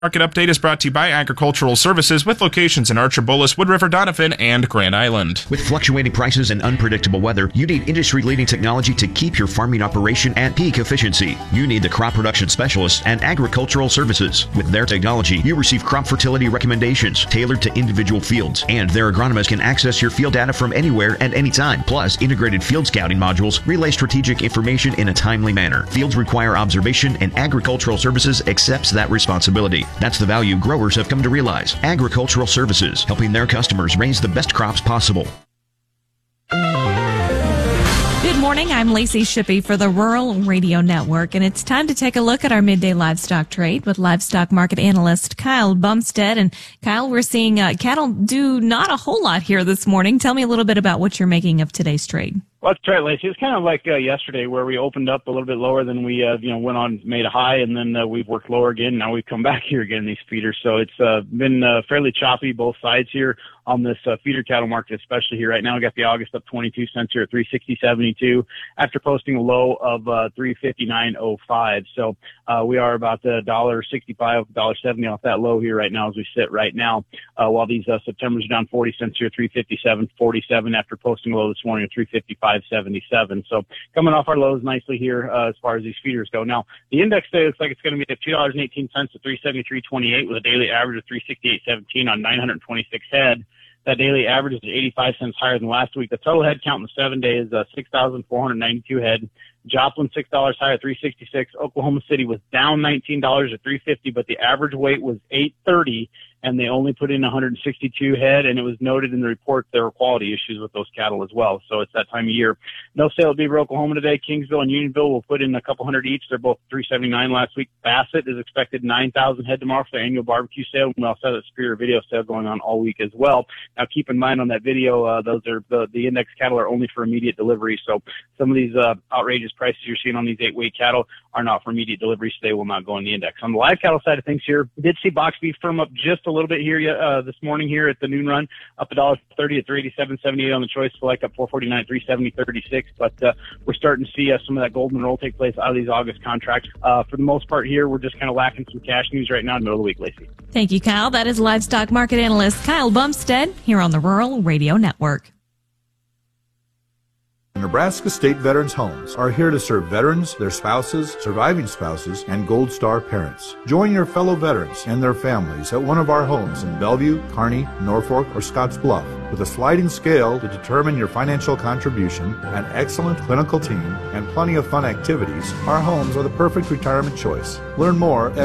Market Update is brought to you by Agricultural Services with locations in Archbold, Wood River, Donovan, and Grand Island. With fluctuating prices and unpredictable weather, you need industry-leading technology to keep your farming operation at peak efficiency. You need the crop production specialists at Agricultural Services. With their technology, you receive crop fertility recommendations tailored to individual fields, and their agronomists can access your field data from anywhere at any time. Plus, integrated field scouting modules relay strategic information in a timely manner. Fields require observation, and Agricultural Services accepts that responsibility. That's the value growers have come to realize. Agricultural Services, helping their customers raise the best crops possible. Good morning, I'm Lacey Shippey for the Rural Radio Network, and it's time to take a look at our midday livestock trade with livestock market analyst Kyle Bumstead. And Kyle, we're seeing cattle do not a whole lot here this morning. Tell me a little bit about what you're making of today's trade. Well, that's right, Lacey. It's kind of like yesterday where we opened up a little bit lower than we went on, made a high, and then we've worked lower again. Now we've come back here again in these feeders. So it's been fairly choppy both sides here on this feeder cattle market, especially here right now. We got the August up 22 cents here at 360.72 after posting a low of 359.05. So we are about $1.65, $1.70 off that low here right now as we sit right now. While these September's are down 40 cents here, 357.47 after posting a low this morning of 355.77. So coming off our lows nicely here as far as these feeders go. Now the index today looks like it's going to be at $2.18 to 373.28 with a daily average of 368.17 on 926 head. That daily average is 85 cents higher than last week. The total head count in the 7 days is 6,492 head. Joplin $6 higher at 366. Oklahoma City was down $19 at 350, but the average weight was 830, and they only put in 162 head. And it was noted in the report there were quality issues with those cattle as well. So it's that time of year. No sale at Beaver, Oklahoma today. Kingsville and Unionville will put in a couple hundred each. They're both 379 last week. Bassett is expected 9,000 head tomorrow for the annual barbecue sale. We also have a Superior video sale going on all week as well. Now keep in mind on that video, those are the index cattle are only for immediate delivery. So some of these outrageous prices you're seeing on these 8-weight cattle are not for immediate delivery, so they will not go in the index. On the live cattle side of things here, we did see box beef firm up just a little bit here this morning here at the noon run, up $1.30 at 387.78 on the choice select, up 449 at 370.36. But we're starting to see some of that golden roll take place out of these August contracts. For the most part here, we're just kind of lacking some cash news right now in the middle of the week, Lacey. Thank you, Kyle. That is livestock market analyst Kyle Bumstead here on the Rural Radio Network. Nebraska State Veterans Homes are here to serve veterans, their spouses, surviving spouses, and Gold Star parents. Join your fellow veterans and their families at one of our homes in Bellevue, Kearney, Norfolk, or Scottsbluff. With a sliding scale to determine your financial contribution, an excellent clinical team, and plenty of fun activities, our homes are the perfect retirement choice. Learn more at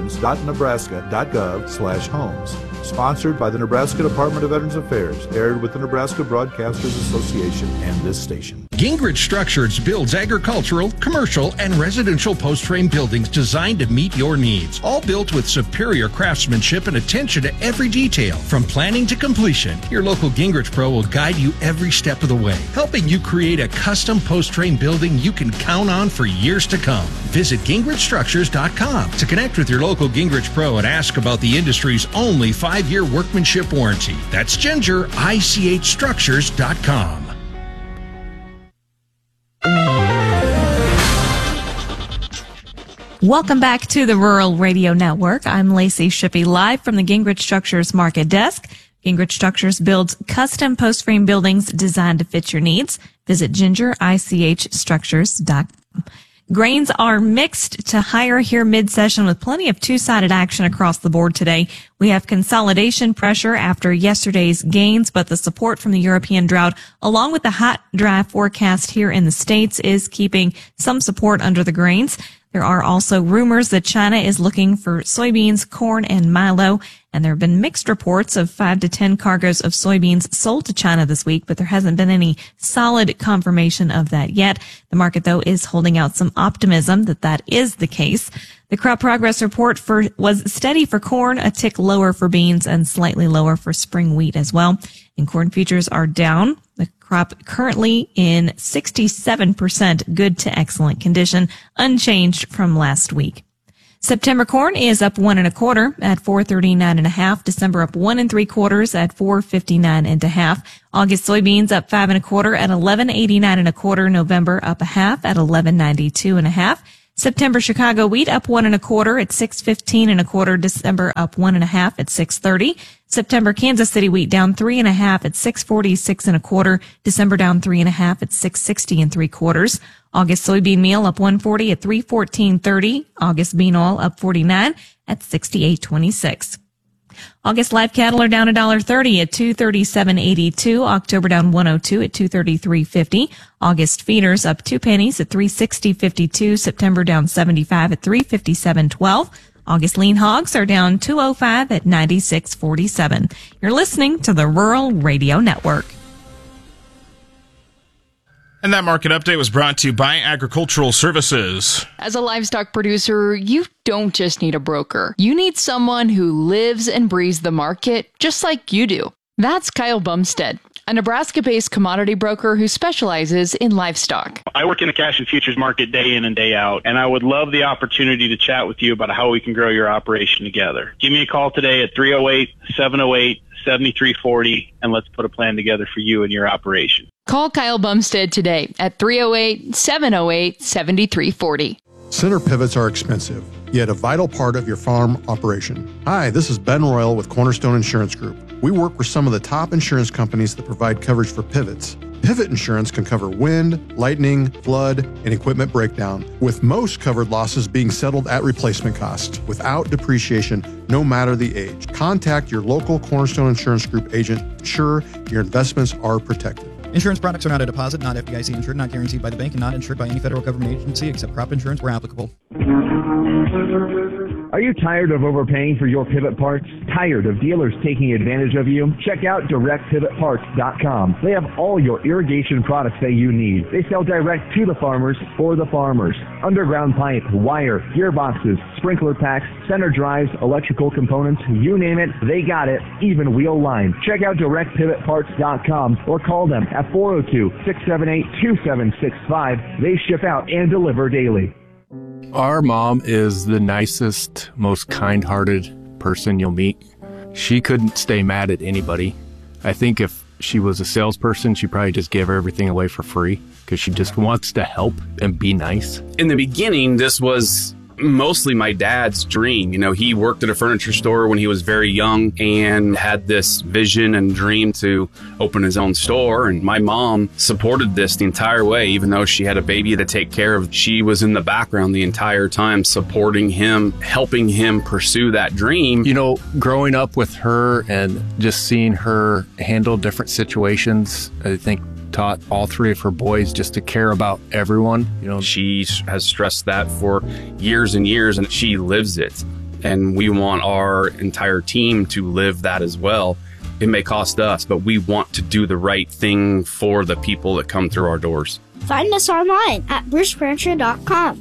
veterans.nebraska.gov/homes. Sponsored by the Nebraska Department of Veterans Affairs, aired with the Nebraska Broadcasters Association and this station. Gingrich Structures builds agricultural, commercial, and residential post-frame buildings designed to meet your needs. All built with superior craftsmanship and attention to every detail. From planning to completion, your local Gingrich Pro will guide you every step of the way, helping you create a custom post-frame building you can count on for years to come. Visit GingrichStructures.com to connect with your local Gingrich Pro and ask about the industry's only 5-year workmanship warranty. That's GingerICHStructures.com. Welcome back to the Rural Radio Network. I'm Lacey Shippey, live from the Gingrich Structures Market Desk. Gingrich Structures builds custom post-frame buildings designed to fit your needs. Visit GingerICHStructures.com. Grains are mixed to higher here mid-session with plenty of two-sided action across the board today. We have consolidation pressure after yesterday's gains, but the support from the European drought, along with the hot, dry forecast here in the States, is keeping some support under the grains. There are also rumors that China is looking for soybeans, corn, and milo, and there have been mixed reports of 5 to 10 cargoes of soybeans sold to China this week, but there hasn't been any solid confirmation of that yet. The market, though, is holding out some optimism that that is the case. The crop progress report was steady for corn, a tick lower for beans, and slightly lower for spring wheat as well. And corn futures are down. The crop currently in 67% good to excellent condition, unchanged from last week. September corn is up 1 1/4 at 439.5. December up 1 3/4 at 459.5. August soybeans up 5 1/4 at 1189.25. November up 1/2 at 1192.5. September Chicago wheat up 1 1/4 at 6.15 1/4. December up 1 1/2 at 6.30. September Kansas City wheat down 3 1/2 at 6.46 1/4. December down 3 1/2 at 6.60 3/4. August soybean meal up 1.40 at 3.14.30. August bean oil up 49 at 68.26. August live cattle are down $1.30 at $237.82. October down 102 at $233.50. August feeders up 2 pennies at $360.52. September down 75 at $357.12. August lean hogs are down 205 at 96.47. You're listening to the Rural Radio Network. And that market update was brought to you by Agricultural Services. As a livestock producer, you don't just need a broker. You need someone who lives and breathes the market just like you do. That's Kyle Bumstead, a Nebraska-based commodity broker who specializes in livestock. I work in the cash and futures market day in and day out, and I would love the opportunity to chat with you about how we can grow your operation together. Give me a call today at 308-708-7340, and let's put a plan together for you and your operation. Call Kyle Bumstead today at 308-708-7340. Center pivots are expensive, yet a vital part of your farm operation. Hi, this is Ben Royal with Cornerstone Insurance Group. We work with some of the top insurance companies that provide coverage for pivots. Pivot insurance can cover wind, lightning, flood, and equipment breakdown, with most covered losses being settled at replacement cost, without depreciation, no matter the age. Contact your local Cornerstone Insurance Group agent to ensure your investments are protected. Insurance products are not a deposit, not FDIC insured, not guaranteed by the bank, and not insured by any federal government agency except crop insurance where applicable. Are you tired of overpaying for your pivot parts? Tired of dealers taking advantage of you? Check out DirectPivotParts.com. They have all your irrigation products that you need. They sell direct to the farmers for the farmers. Underground pipe, wire, gearboxes, sprinkler packs, center drives, electrical components, you name it, they got it, even wheel line. Check out DirectPivotParts.com or call them at 402-678-2765. They ship out and deliver daily. Our mom is the nicest, most kind-hearted person you'll meet. She couldn't stay mad at anybody. I think if she was a salesperson, she'd probably just give everything away for free because she just wants to help and be nice. In the beginning, this was mostly my dad's dream. You know, he worked at a furniture store when he was very young and had this vision and dream to open his own store. And my mom supported this the entire way, even though she had a baby to take care of. She was in the background the entire time, supporting him, helping him pursue that dream. You know, growing up with her and just seeing her handle different situations, I think taught all three of her boys just to care about everyone. You know, she has stressed that for years and years, and she lives it. And we want our entire team to live that as well. It may cost us, but we want to do the right thing for the people that come through our doors. Find us online at brucerancher.com.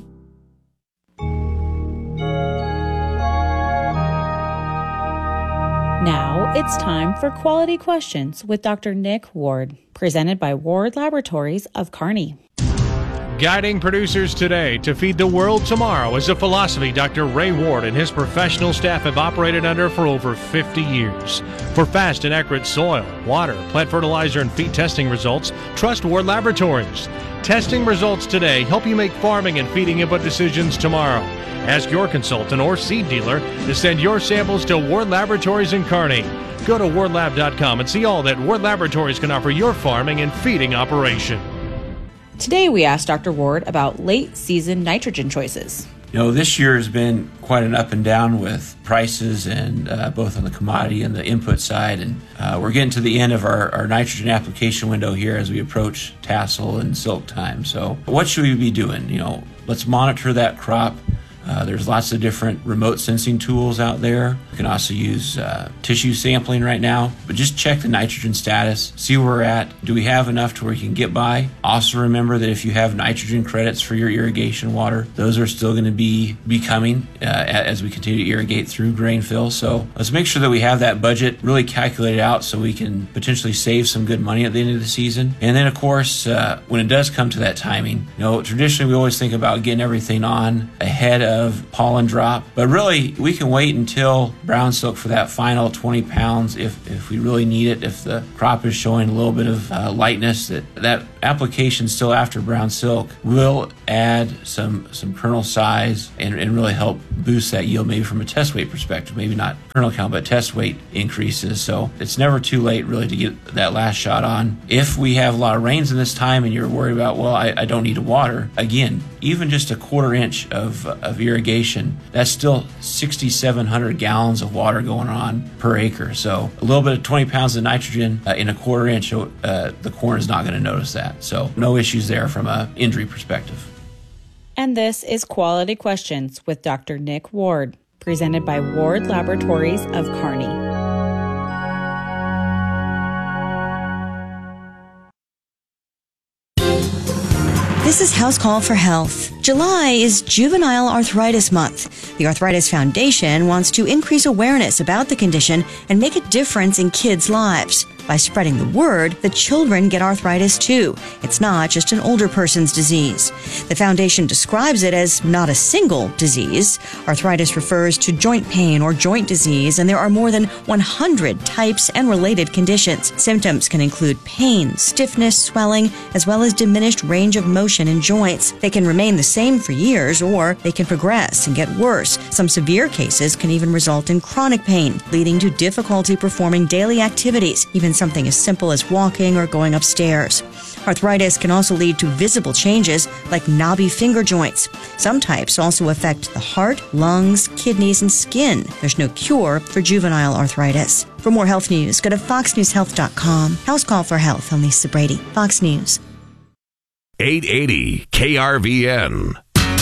Now it's time for Quality Questions with Dr. Nick Ward, presented by Ward Laboratories of Kearney. Guiding producers today to feed the world tomorrow is a philosophy Dr. Ray Ward and his professional staff have operated under for over 50 years. For fast and accurate soil, water, plant fertilizer, and feed testing results, trust Ward Laboratories. Testing results today help you make farming and feeding input decisions tomorrow. Ask your consultant or seed dealer to send your samples to Ward Laboratories in Kearney. Go to wardlab.com and see all that Ward Laboratories can offer your farming and feeding operation. Today we asked Dr. Ward about late season nitrogen choices. You know, this year has been quite an up and down with prices and both on the commodity and the input side. And we're getting to the end of our nitrogen application window here as we approach tassel and silk time. So what should we be doing? You know, let's monitor that crop. There's lots of different remote sensing tools out there. You can also use tissue sampling right now, but just check the nitrogen status, see where we're at. Do we have enough to where you can get by? Also remember that if you have nitrogen credits for your irrigation water, those are still going to be coming as we continue to irrigate through grain fill. So let's make sure that we have that budget really calculated out so we can potentially save some good money at the end of the season. And then of course, when it does come to that timing, you know, traditionally we always think about getting everything on ahead of pollen drop, but really we can wait until brown silk for that final 20 pounds if we really need it. If the crop is showing a little bit of lightness, that application still after brown silk will add some kernel size and really help boost that yield, maybe from a test weight perspective, maybe not kernel count, but test weight increases. So it's never too late really to get that last shot on. If we have a lot of rains in this time and you're worried about, well, I don't need to water, again, even just a quarter inch of irrigation, that's still 6,700 gallons of water going on per acre. So a little bit of 20 pounds of nitrogen in a quarter inch, the corn is not going to notice that. So no issues there from an injury perspective. And this is Quality Questions with Dr. Nick Ward, presented by Ward Laboratories of Kearney. This is House Call for Health. July is Juvenile Arthritis Month. The Arthritis Foundation wants to increase awareness about the condition and make a difference in kids' lives. By spreading the word that children get arthritis too. It's not just an older person's disease. The foundation describes it as not a single disease. Arthritis refers to joint pain or joint disease, and there are more than 100 types and related conditions. Symptoms can include pain, stiffness, swelling, as well as diminished range of motion in joints. They can remain the same for years, or they can progress and get worse. Some severe cases can even result in chronic pain, leading to difficulty performing daily activities, even something as simple as walking or going upstairs. Arthritis can also lead to visible changes like knobby finger joints. Some types also affect the heart, lungs, kidneys, and skin. There's no cure for juvenile arthritis. For more health news, go to foxnewshealth.com. House Call for Health. I'm Lisa Brady, Fox News. 880 KRVN.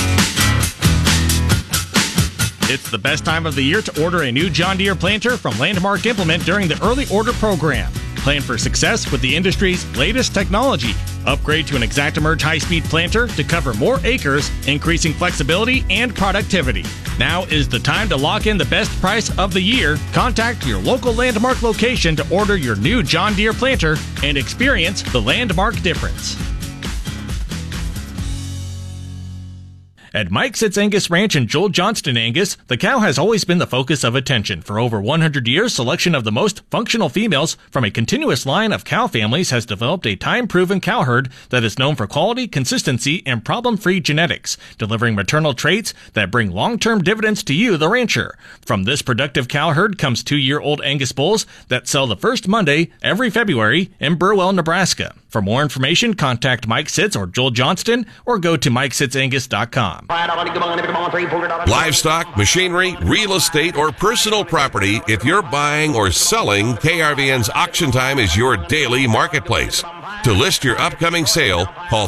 It's the best time of the year to order a new John Deere planter from Landmark Implement during the early order program. Plan for success with the industry's latest technology. Upgrade to an ExactEmerge high-speed planter to cover more acres, increasing flexibility and productivity. Now is the time to lock in the best price of the year. Contact your local Landmark location to order your new John Deere planter and experience the Landmark difference. At Mike Sitz Angus Ranch in Joel Johnston, Angus, the cow has always been the focus of attention. For over 100 years, selection of the most functional females from a continuous line of cow families has developed a time-proven cow herd that is known for quality, consistency, and problem-free genetics, delivering maternal traits that bring long-term dividends to you, the rancher. From this productive cow herd comes 2-year-old Angus bulls that sell the first Monday every February in Burwell, Nebraska. For more information, contact Mike Sitz or Joel Johnston or go to MikeSitzAngus.com. Livestock, machinery, real estate, or personal property, if you're buying or selling, KRVN's Auction Time is your daily marketplace. To list your upcoming sale, call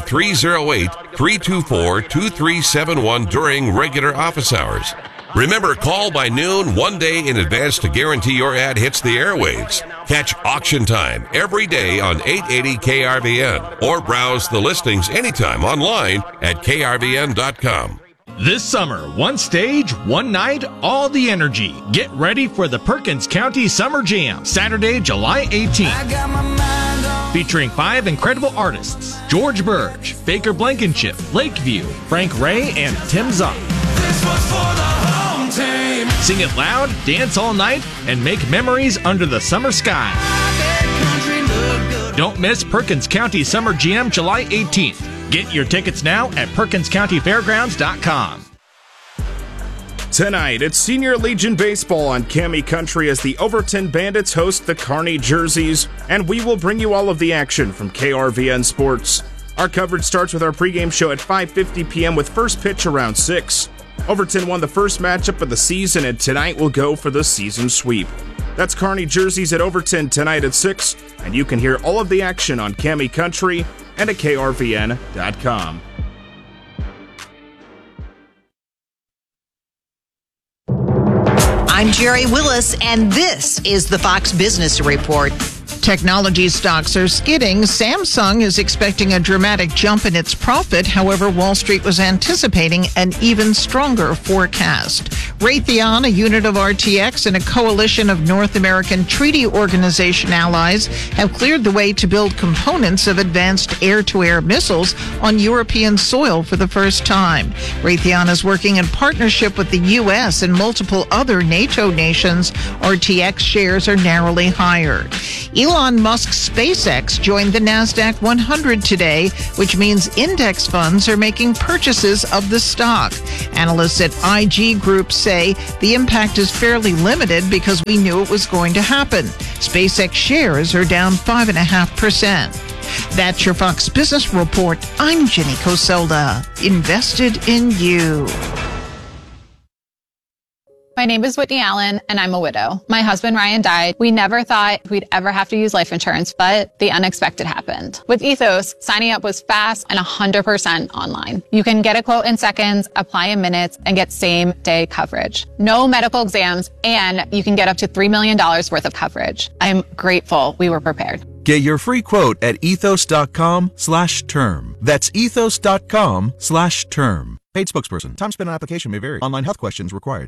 308-324-2371 during regular office hours. Remember, call by noon one day in advance to guarantee your ad hits the airwaves. Catch Auction Time every day on 880 KRVN or browse the listings anytime online at krvn.com. This summer, one stage, one night, all the energy. Get ready for the Perkins County Summer Jam, Saturday, July 18th. Featuring 5 incredible artists: George Burge, Baker Blankenship, Lakeview, Frank Ray, and Tim Zock. Sing it loud, dance all night, and make memories under the summer sky. Don't miss Perkins County Summer Jam, July 18th. Get your tickets now at PerkinsCountyFairgrounds.com. Tonight, it's Senior Legion Baseball on Cami Country as the Overton Bandits host the Kearney Jerseys, and we will bring you all of the action from KRVN Sports. Our coverage starts with our pregame show at 5:50 p.m. with first pitch around 6. Overton won the first matchup of the season, and tonight will go for the season sweep. That's Kearney Jerseys at Overton tonight at 6, and you can hear all of the action on Cami Country and at krvn.com. I'm Jerry Willis, and this is the Fox Business Report. Technology stocks are skidding. Samsung is expecting a dramatic jump in its profit. However, Wall Street was anticipating an even stronger forecast. Raytheon, a unit of RTX and a coalition of North American Treaty Organization allies, have cleared the way to build components of advanced air-to-air missiles on European soil for the first time. Raytheon is working in partnership with the U.S. and multiple other NATO nations. RTX shares are narrowly higher. Elon Elon Musk's SpaceX joined the NASDAQ 100 today, which means index funds are making purchases of the stock. Analysts at IG Group say the impact is fairly limited because we knew it was going to happen. SpaceX shares are down 5.5%. That's your Fox Business Report. I'm Jenny Coselda. Invested in you. My name is Whitney Allen, and I'm a widow. My husband, Ryan, died. We never thought we'd ever have to use life insurance, but the unexpected happened. With Ethos, signing up was fast and 100% online. You can get a quote in seconds, apply in minutes, and get same-day coverage. No medical exams, and you can get up to $3 million worth of coverage. I'm grateful we were prepared. Get your free quote at ethos.com/term. That's ethos.com/term. Paid spokesperson. Time spent on application may vary. Online health questions required.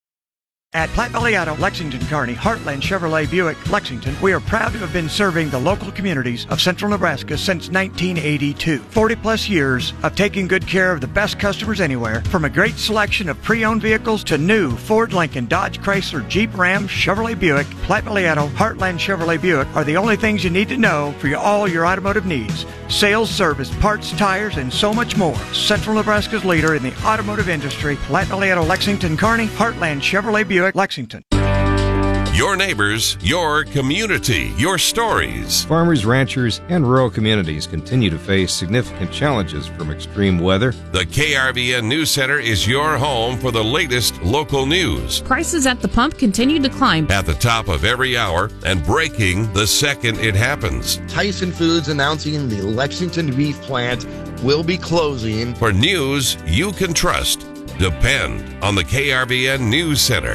At Platte Valley Auto, Lexington, Kearney, Heartland Chevrolet Buick, Lexington, we are proud to have been serving the local communities of central Nebraska since 1982. 40-plus years of taking good care of the best customers anywhere, from a great selection of pre-owned vehicles to new Ford, Lincoln, Dodge, Chrysler, Jeep, Ram, Chevrolet Buick. Platte Valley Auto, Heartland Chevrolet Buick are the only things you need to know for all your automotive needs. Sales, service, parts, tires, and so much more. Central Nebraska's leader in the automotive industry, Platte Valley Auto, Lexington, Kearney, Heartland Chevrolet Buick, Lexington. Your neighbors, your community, your stories. Farmers, ranchers, and rural communities continue to face significant challenges from extreme weather. The KRVN News Center is your home for the latest local news. Prices at the pump continue to climb. At the top of every hour and breaking the second it happens. Tyson Foods announcing the Lexington beef plant will be closing. For news you can trust, depend on the KRVN News Center.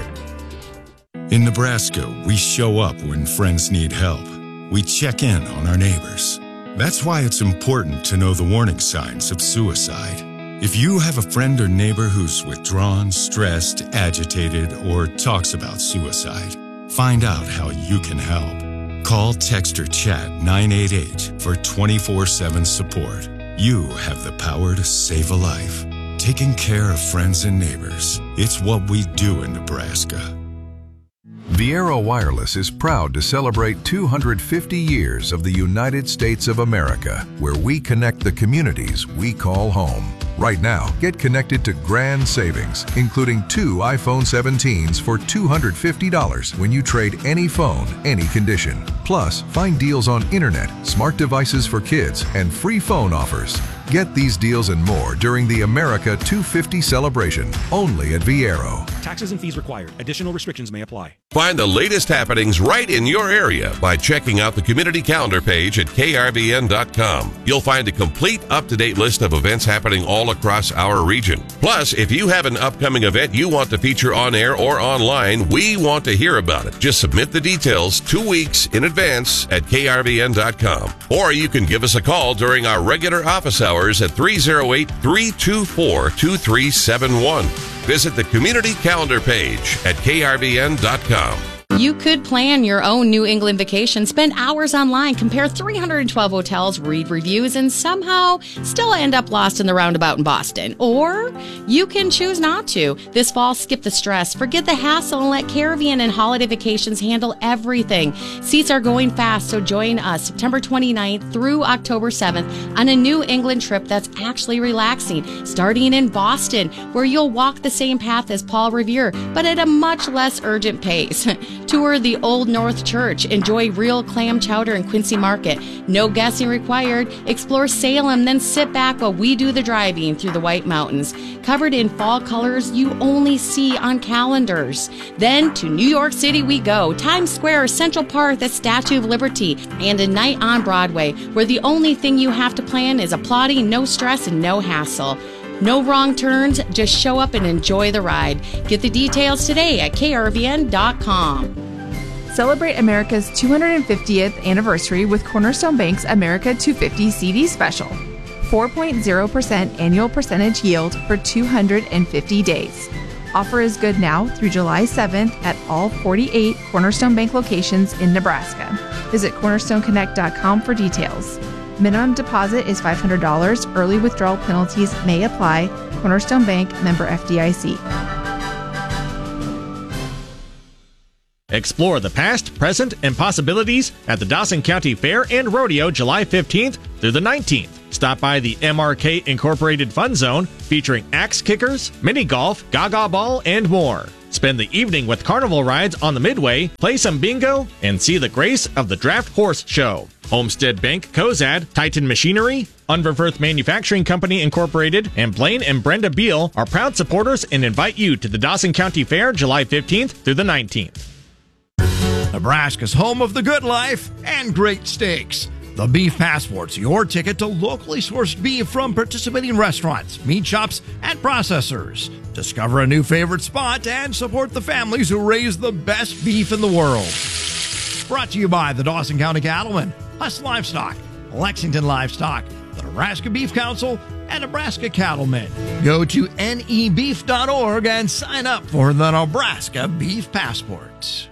In Nebraska, we show up when friends need help. We check in on our neighbors. That's why it's important to know the warning signs of suicide. If you have a friend or neighbor who's withdrawn, stressed, agitated, or talks about suicide, find out how you can help. Call, text, or chat 988 for 24/7 support. You have the power to save a life. Taking care of friends and neighbors. It's what we do in Nebraska. Viero Wireless is proud to celebrate 250 years of the United States of America, where we connect the communities we call home. Right now, get connected to grand savings, including 2 iPhone 17s for $250 when you trade any phone, any condition. Plus, find deals on internet, smart devices for kids, and free phone offers. Get these deals and more during the America 250 celebration, only at Viero. Taxes and fees required. Additional restrictions may apply. Find the latest happenings right in your area by checking out the community calendar page at krvn.com. You'll find a complete up-to-date list of events happening all across our region. Plus, if you have an upcoming event you want to feature on air or online, we want to hear about it. Just submit the details 2 weeks in advance at krvn.com. Or you can give us a call during our regular office hours at 308-324-2371. Visit the community calendar page at krvn.com. You could plan your own New England vacation, spend hours online, compare 312 hotels, read reviews, and somehow still end up lost in the roundabout in Boston. Or you can choose not to. This fall, skip the stress, forget the hassle, and let Caribbean and Holiday Vacations handle everything. Seats are going fast, so join us September 29th through October 7th on a New England trip that's actually relaxing, starting in Boston, where you'll walk the same path as Paul Revere, but at a much less urgent pace. Tour the Old North Church. Enjoy real clam chowder in Quincy Market. No guessing required. Explore Salem, then sit back while we do the driving through the White Mountains. Covered in fall colors you only see on calendars. Then to New York City we go. Times Square, Central Park, the Statue of Liberty, and a night on Broadway, where the only thing you have to plan is applauding, no stress, and no hassle. No wrong turns, just show up and enjoy the ride. Get the details today at krvn.com. Celebrate America's 250th anniversary with Cornerstone Bank's America 250 CD special. 4.0% annual percentage yield for 250 days. Offer is good now through July 7th at all 48 Cornerstone Bank locations in Nebraska. Visit cornerstoneconnect.com for details. Minimum deposit is $500. Early withdrawal penalties may apply. Cornerstone Bank, member FDIC. Explore the past, present, and possibilities at the Dawson County Fair and Rodeo July 15th through the 19th. Stop by the MRK Incorporated Fun Zone featuring axe kickers, mini golf, gaga ball, and more. Spend the evening with carnival rides on the Midway, play some bingo, and see the grace of the Draft Horse Show. Homestead Bank, Cozad, Titan Machinery, Unverwerth Manufacturing Company Incorporated, and Blaine and Brenda Beal are proud supporters and invite you to the Dawson County Fair July 15th through the 19th. Nebraska's home of the good life and great steaks. The Beef Passport's your ticket to locally sourced beef from participating restaurants, meat shops, and processors. Discover a new favorite spot and support the families who raise the best beef in the world. Brought to you by the Dawson County Cattlemen, Huss Livestock, Lexington Livestock, the Nebraska Beef Council, and Nebraska Cattlemen. Go to nebeef.org and sign up for the Nebraska Beef Passport.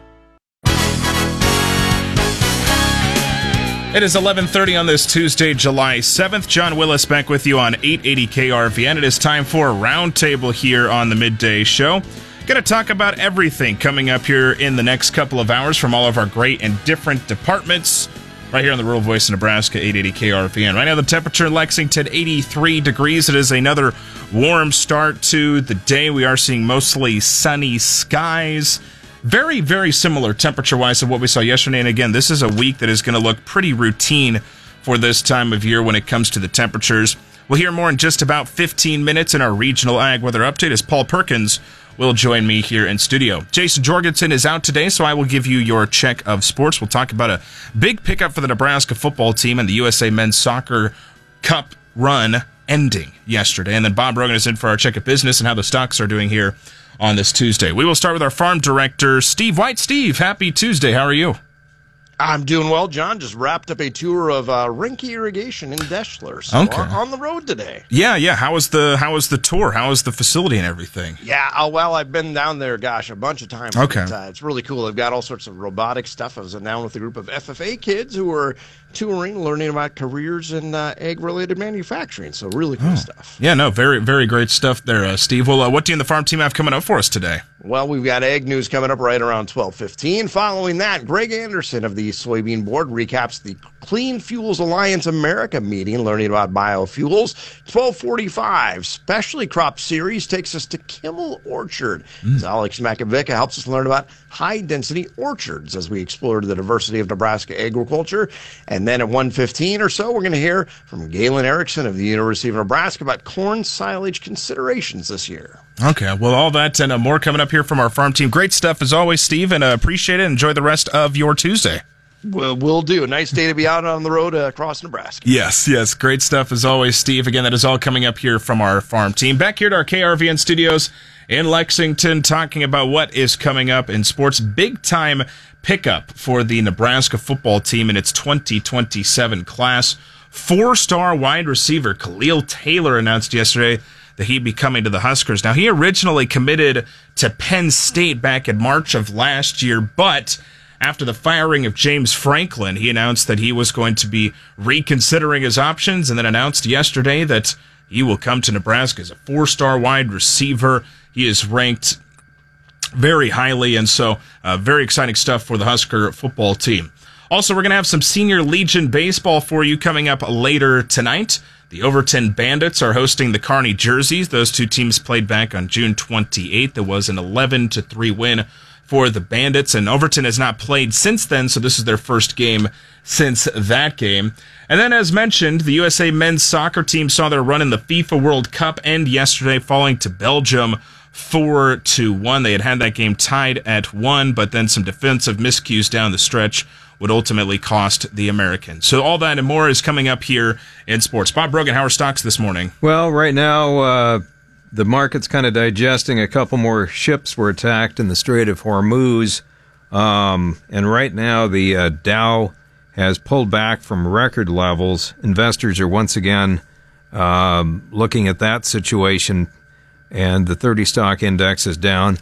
It is 11:30 on this Tuesday, July 7th. John Willis back with you on 880 KRVN. It is time for a roundtable here on the Midday Show. Going to talk about everything coming up here in the next couple of hours from all of our great and different departments right here on the Rural Voice of Nebraska, 880 KRVN. Right now the temperature in Lexington, 83 degrees. It is another warm start to the day. We are seeing mostly sunny skies. Very, very similar temperature-wise to what we saw yesterday. And again, this is a week that is going to look pretty routine for this time of year when it comes to the temperatures. We'll hear more in just about 15 minutes in our regional ag weather update as Paul Perkins will join me here in studio. Jason Jorgensen is out today, so I will give you your check of sports. We'll talk about a big pickup for the Nebraska football team and the USA Men's Soccer Cup run ending yesterday. And then Bob Rogan is in for our check of business and how the stocks are doing here on this Tuesday. We will start with our farm director, Steve White. Steve, happy Tuesday. How are you? I'm doing well, John. Just wrapped up a tour of Rinke Irrigation in Deschler. So Okay. on the road today. Yeah. How was the tour? How was the facility and everything? Yeah, well, I've been down there, a bunch of times. Okay. It's really cool. They've got all sorts of robotic stuff. I was down with a group of FFA kids who were touring, learning about careers in egg-related manufacturing. So really cool stuff. Yeah, no, very, very great stuff there, Steve. Well, what do you and the farm team have coming up for us today? Well, we've got egg news coming up right around 12:15. Following that, Greg Anderson of the Soybean Board recaps the Clean Fuels Alliance America meeting, learning about biofuels. 12:45, Specialty Crop Series takes us to Kimmel Orchard. As Alex Makovica helps us learn about high-density orchards as we explore the diversity of Nebraska agriculture. And then at 1:15 or so, we're going to hear from Galen Erickson of the University of Nebraska about corn silage considerations this year. Okay, well, all that and more coming up here from our farm team. Great stuff as always, Steve, and appreciate it. Enjoy the rest of your Tuesday. Well, we'll do. A nice day to be out on the road across Nebraska. Yes, great stuff as always, Steve. Again, that is all coming up here from our farm team. Back here at our KRVN studios in Lexington, talking about what is coming up in sports. Big time pickup for the Nebraska football team in its 2027 class. 4-star wide receiver Khalil Taylor announced yesterday that he'd be coming to the Huskers. Now, he originally committed to Penn State back in March of last year, but after the firing of James Franklin, he announced that he was going to be reconsidering his options and then announced yesterday that he will come to Nebraska as a 4-star wide receiver. He is ranked very highly, and so very exciting stuff for the Husker football team. Also, we're going to have some Senior Legion baseball for you coming up later tonight. The Overton Bandits are hosting the Kearney Jerseys. Those two teams played back on June 28th. There was an 11-3 win for the Bandits, and Overton has not played since then, so this is their first game since that game. And then, as mentioned, the USA men's soccer team saw their run in the FIFA World Cup end yesterday, falling to Belgium 4-1. They had that game tied at 1, but then some defensive miscues down the stretch would ultimately cost the Americans. So all that and more is coming up here in sports. Bob Brogan, how are stocks this morning? Well, right now, the market's kind of digesting. A couple more ships were attacked in the Strait of Hormuz. And right now, the Dow has pulled back from record levels. Investors are once again looking at that situation, and the 30 stock index is down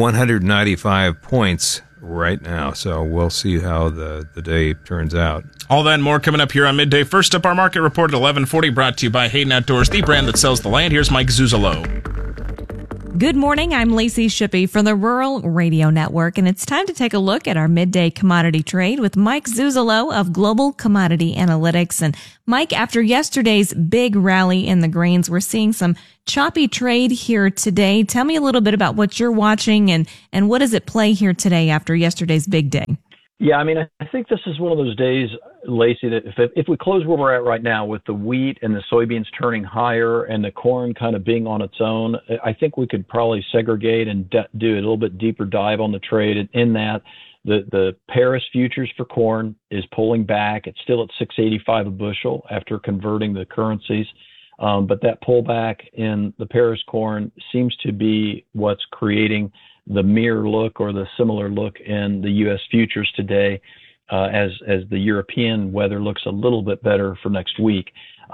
195 points right now. So we'll see how the day turns out. All that and more coming up here on Midday. First up, our market report at 11:40, brought to you by Hayden Outdoors, the brand that sells the land. Here's Mike Zuzalo. Good morning. I'm Lacey Shippey from the Rural Radio Network, and it's time to take a look at our midday commodity trade with Mike Zuzolo of Global Commodity Analytics. And Mike, after yesterday's big rally in the grains, we're seeing some choppy trade here today. Tell me a little bit about what you're watching and what does it play here today after yesterday's big day? Yeah, I mean, I think this is one of those days, Lacey, that if we close where we're at right now with the wheat and the soybeans turning higher and the corn kind of being on its own, I think we could probably segregate and do a little bit deeper dive on the trade in that the Paris futures for corn is pulling back. It's still at $6.85 a bushel after converting the currencies. But that pullback in the Paris corn seems to be what's creating the mirror look or the similar look in the U.S. futures today, as the European weather looks a little bit better for next week.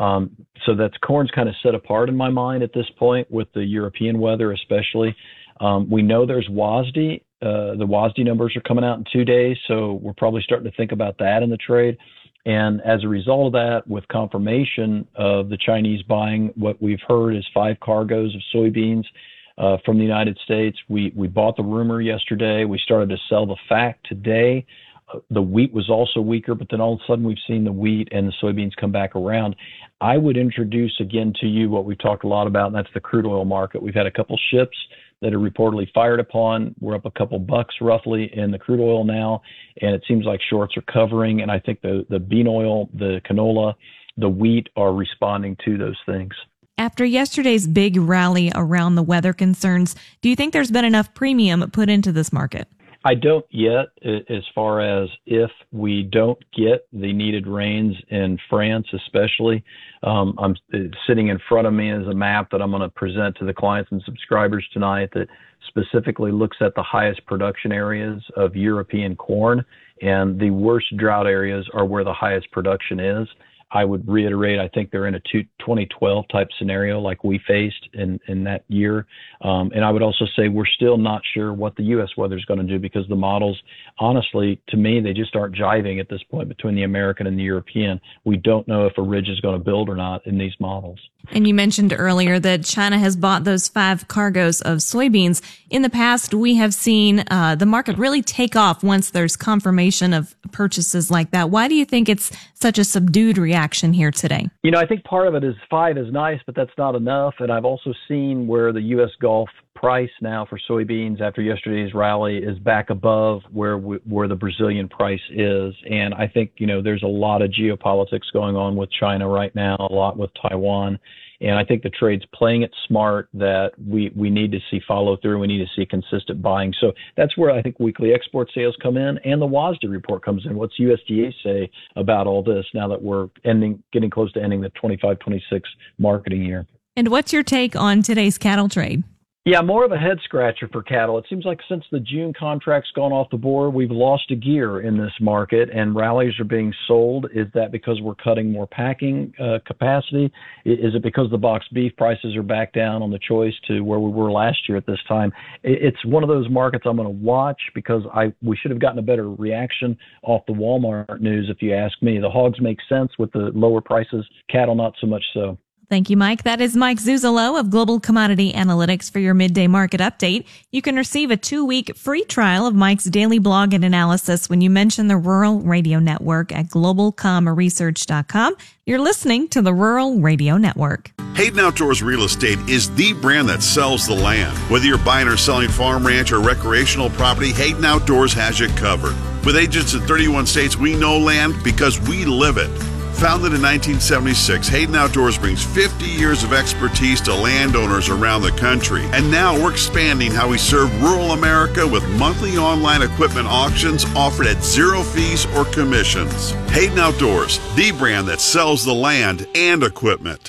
So that's corn's kind of set apart in my mind at this point with the European weather, especially. We know there's WASDE. The WASDE numbers are coming out in 2 days, so we're probably starting to think about that in the trade. And as a result of that, with confirmation of the Chinese buying what we've heard is 5 cargoes of soybeans from the United States. We bought the rumor yesterday. We started to sell the fact today. The wheat was also weaker, but then all of a sudden we've seen the wheat and the soybeans come back around. I would introduce again to you what we've talked a lot about, and that's the crude oil market. We've had a couple ships that are reportedly fired upon. We're up a couple bucks roughly in the crude oil now, and it seems like shorts are covering. And I think the bean oil, the canola, the wheat are responding to those things. After yesterday's big rally around the weather concerns, do you think there's been enough premium put into this market? I don't yet, as far as if we don't get the needed rains in France, especially. I'm sitting in front of me is a map that I'm going to present to the clients and subscribers tonight that specifically looks at the highest production areas of European corn, and the worst drought areas are where the highest production is. I would reiterate, I think they're in a 2012 type scenario like we faced in that year. And I would also say we're still not sure what the U.S. weather is going to do because the models, honestly, to me, they just aren't jiving at this point between the American and the European. We don't know if a ridge is going to build or not in these models. And you mentioned earlier that China has bought those 5 cargoes of soybeans. In the past, we have seen the market really take off once there's confirmation of purchases like that. Why do you think it's such a subdued reaction here today? You know, I think part of it is 5 is nice, but that's not enough. And I've also seen where the U.S. Gulf price now for soybeans after yesterday's rally is back above where the Brazilian price is. And I think, you know, there's a lot of geopolitics going on with China right now, a lot with Taiwan. And I think the trade's playing it smart that we need to see follow through. We need to see consistent buying. So that's where I think weekly export sales come in and the WASDE report comes in. What's USDA say about all this now that we're getting close to ending the 25-26 marketing year? And what's your take on today's cattle trade? Yeah, more of a head scratcher for cattle. It seems like since the June contract's gone off the board, we've lost a gear in this market and rallies are being sold. Is that because we're cutting more packing capacity? Is it because the box beef prices are back down on the choice to where we were last year at this time? It's one of those markets I'm going to watch because we should have gotten a better reaction off the Walmart news, if you ask me. The hogs make sense with the lower prices, cattle not so much so. Thank you, Mike. That is Mike Zuzolo of Global Commodity Analytics for your midday market update. You can receive a 2-week free trial of Mike's daily blog and analysis when you mention the Rural Radio Network at globalcomresearch.com. You're listening to the Rural Radio Network. Hayden Outdoors Real Estate is the brand that sells the land. Whether you're buying or selling farm, ranch, or recreational property, Hayden Outdoors has you covered. With agents in 31 states, we know land because we live it. Founded in 1976, Hayden Outdoors brings 50 years of expertise to landowners around the country. And now we're expanding how we serve rural America with monthly online equipment auctions offered at 0 fees or commissions. Hayden Outdoors, the brand that sells the land and equipment.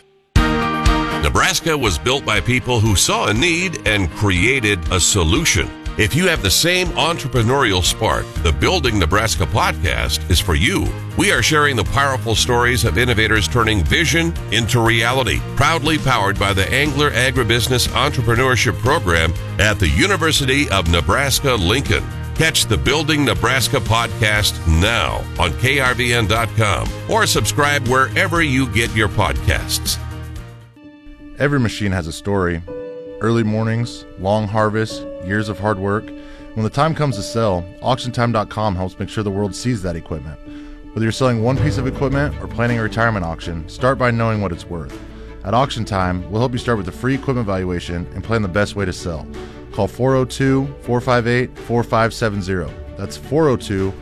Nebraska was built by people who saw a need and created a solution. If you have the same entrepreneurial spark, the Building Nebraska podcast is for you. We are sharing the powerful stories of innovators turning vision into reality, proudly powered by the Angler Agribusiness Entrepreneurship Program at the University of Nebraska-Lincoln. Catch the Building Nebraska podcast now on krvn.com or subscribe wherever you get your podcasts. Every machine has a story. Early mornings, long harvests, years of hard work. When the time comes to sell, AuctionTime.com helps make sure the world sees that equipment. Whether you're selling one piece of equipment or planning a retirement auction, start by knowing what it's worth. At Auction Time, we'll help you start with a free equipment valuation and plan the best way to sell. Call 402-458-4570. That's